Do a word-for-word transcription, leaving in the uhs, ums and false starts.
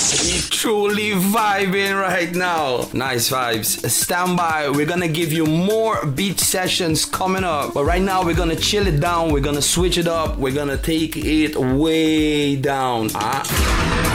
We truly vibing right now. Nice vibes. Stand by. We're gonna give you more beach sessions coming up. But right now we're gonna chill it down. We're gonna switch it up. We're gonna take it way down. Ah.